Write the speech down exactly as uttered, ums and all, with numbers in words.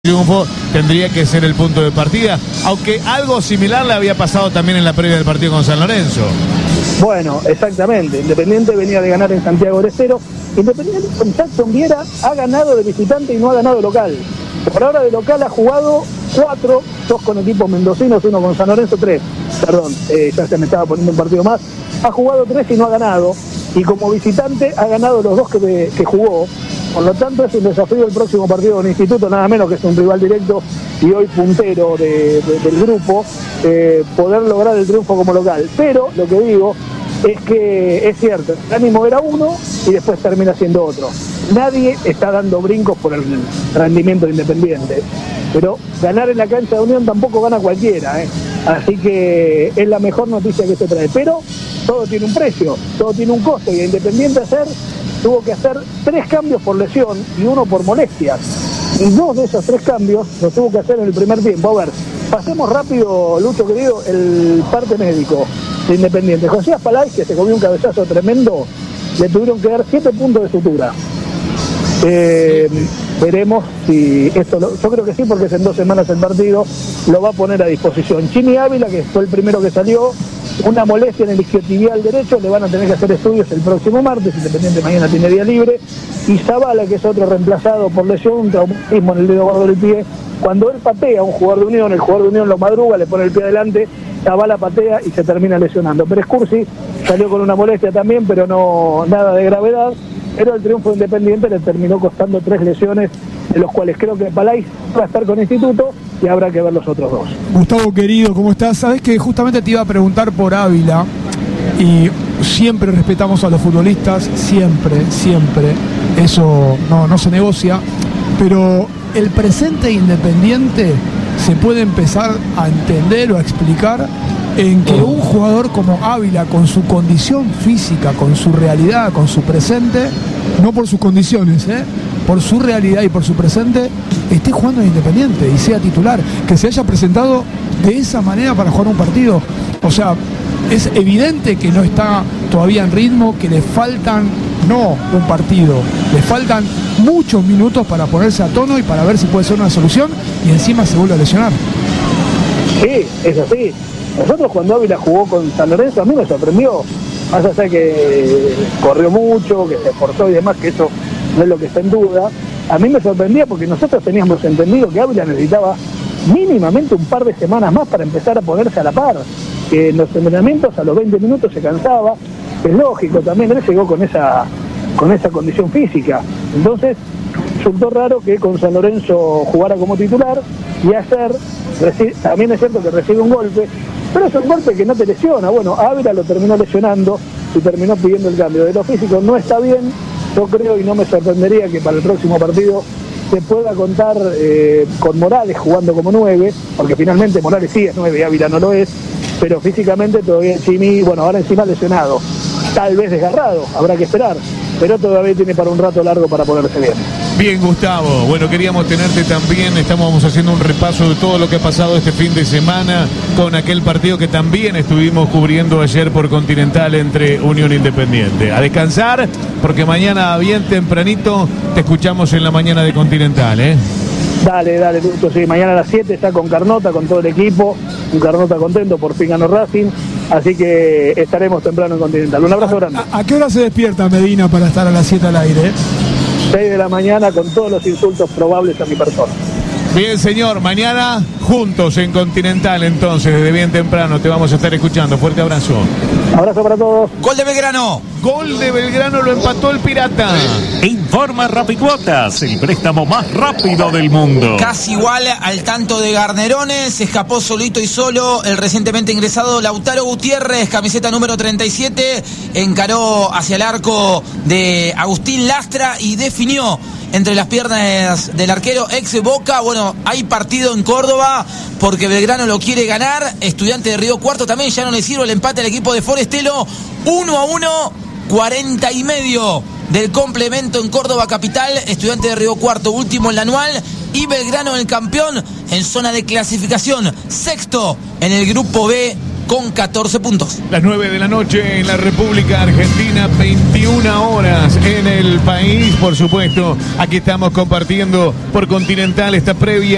Triunfo tendría que ser el punto de partida, aunque algo similar le había pasado también en la previa del partido con San Lorenzo. Bueno, exactamente. Independiente venía de ganar en Santiago del Estero. Independiente con Jackson Viera ha ganado de visitante y no ha ganado de local. Por ahora de local ha jugado cuatro, dos con equipos mendocinos, uno con San Lorenzo, tres. Perdón, eh, ya se me estaba poniendo un partido más. Ha jugado tres y no ha ganado. Y como visitante ha ganado los dos que, que jugó. Por lo tanto, es un desafío el próximo partido con Instituto, nada menos que es un rival directo y hoy puntero de, de, del grupo, eh, poder lograr el triunfo como local. Pero lo que digo es que es cierto, el ánimo era uno y después termina siendo otro. Nadie está dando brincos por el rendimiento de Independiente, pero ganar en la cancha de Unión tampoco gana cualquiera, ¿eh? Así que es la mejor noticia que se trae. Pero todo tiene un precio, todo tiene un costo y a Independiente hacer... tuvo que hacer tres cambios por lesión y uno por molestias. Y dos de esos tres cambios los tuvo que hacer en el primer tiempo. A ver, pasemos rápido, Lucho querido, el parte médico de Independiente. José Aspalay, que se comió un cabezazo tremendo, le tuvieron que dar siete puntos de sutura. Eh, veremos si esto, lo, yo creo que sí, porque es en dos semanas el partido, lo va a poner a disposición. Chimi Ávila, que fue el primero que salió, una molestia en el isquiotibial derecho, le van a tener que hacer estudios el próximo martes, Independiente mañana tiene día libre, y Zavala, que es otro reemplazado por lesión, un traumatismo en el dedo gordo del pie. Cuando él patea a un jugador de Unión, el jugador de Unión lo madruga, le pone el pie adelante, Zavala patea y se termina lesionando. Pérez Cursi salió con una molestia también, pero no nada de gravedad, pero el triunfo de Independiente le terminó costando tres lesiones, de los cuales creo que Palay va a estar con Instituto y habrá que ver los otros dos. Gustavo querido, ¿cómo estás? Sabés que justamente te iba a preguntar por Ávila y siempre respetamos a los futbolistas, siempre, siempre, eso no, no se negocia, pero el presente Independiente se puede empezar a entender o a explicar en que un jugador como Ávila, con su condición física, con su realidad, con su presente, no por sus condiciones, ¿eh? por su realidad y por su presente, esté jugando en Independiente y sea titular, que se haya presentado de esa manera para jugar un partido. O sea, es evidente que no está todavía en ritmo, que le faltan, no un partido, le faltan muchos minutos para ponerse a tono y para ver si puede ser una solución, y encima se vuelve a lesionar. Sí, es así. Nosotros cuando Ávila jugó con San Lorenzo, a mí me sorprendió, más allá de que corrió mucho, que se esforzó y demás, que eso no es lo que está en duda. A mí me sorprendía porque nosotros teníamos entendido que Ávila necesitaba mínimamente un par de semanas más para empezar a ponerse a la par, que en los entrenamientos a los veinte minutos se cansaba, es lógico también, él llegó con esa, con esa condición física. Entonces resultó raro que con San Lorenzo jugara como titular y hacer, también es cierto que recibe un golpe, pero es un golpe que no te lesiona. Bueno, Ávila lo terminó lesionando y terminó pidiendo el cambio. De lo físico no está bien, yo creo, y no me sorprendería que para el próximo partido se pueda contar eh, con Morales jugando como nueve, porque finalmente Morales sí es nueve y Ávila no lo es, pero físicamente todavía Chimi, bueno, ahora encima lesionado, tal vez desgarrado, habrá que esperar, pero todavía tiene para un rato largo para ponerse bien. Bien, Gustavo, bueno, queríamos tenerte también, estamos haciendo un repaso de todo lo que ha pasado este fin de semana con aquel partido que también estuvimos cubriendo ayer por Continental entre Unión e Independiente. A descansar, porque mañana bien tempranito te escuchamos en la mañana de Continental, ¿eh? Dale, dale, Lucho, sí, mañana a las siete está con Carnota, con todo el equipo, un Carnota contento, por fin ganó Racing, así que estaremos temprano en Continental. Un abrazo grande. ¿A, a qué hora se despierta Medina para estar a las siete al aire? seis de la mañana con todos los insultos probables a mi persona. Bien, señor, mañana juntos en Continental, entonces, desde bien temprano te vamos a estar escuchando. Fuerte abrazo. Abrazo para todos. Gol de Belgrano. Gol de Belgrano, lo empató el Pirata. Informa Rapicuotas, el préstamo más rápido del mundo. Casi igual al tanto de Garnerones, se escapó solito y solo el recientemente ingresado Lautaro Gutiérrez, camiseta número treinta y siete, encaró hacia el arco de Agustín Lastra y definió entre las piernas del arquero ex Boca. Bueno, hay partido en Córdoba porque Belgrano lo quiere ganar. Estudiante de Río Cuarto también ya no le sirve el empate al equipo de Forestelo. uno a uno, cuarenta y medio del complemento en Córdoba capital. Estudiante de Río Cuarto último en la anual y Belgrano el campeón en zona de clasificación, sexto en el grupo B con catorce puntos. Las nueve de la noche en la República Argentina, veintiuna horas en el país, por supuesto. Aquí estamos compartiendo por Continental esta previa